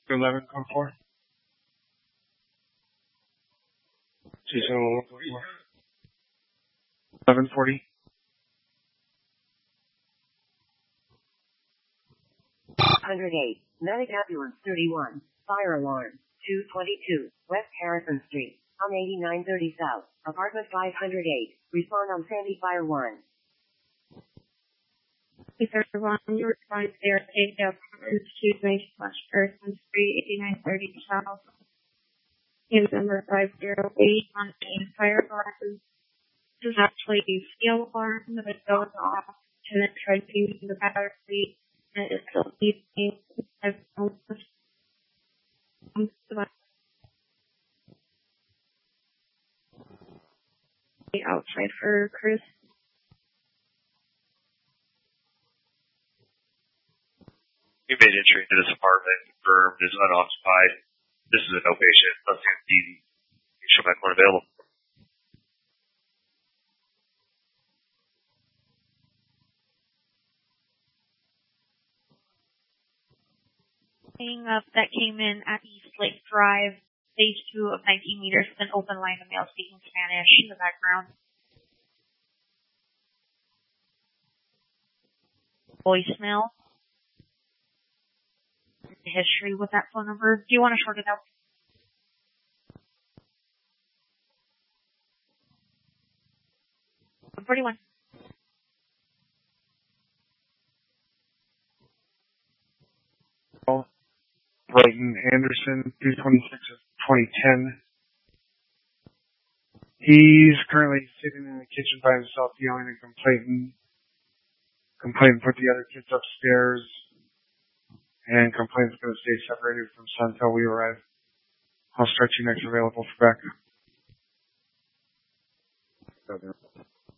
11, code 4. 1140. 108, Medic Ambulance 31, fire alarm, 222, West Harrison Street, on 8930 South, apartment 508, respond on Sandy Fire 1. If everyone you respond there, take up Street Harrison Street, 8930 South, in number 508 on a fire alarm. This is actually a steel alarm that is going off, and it tried to use the battery, and it's still beeping. I've almost outside for Chris. You made entry into this apartment, confirmed is unoccupied. This is a no patient. Let's get the show back when available. That came in at East Lake Drive, phase 2 of 19 meters with an open line of male speaking Spanish in the background. Voicemail. History with that phone number. Do you want to short it out? I'm 41. Brighton Anderson, 226 of 2010. He's currently sitting in the kitchen by himself, yelling and complaining. Complaining put the other kids upstairs, and complains going to stay separated from son until we arrive. I'll start you next available for backup.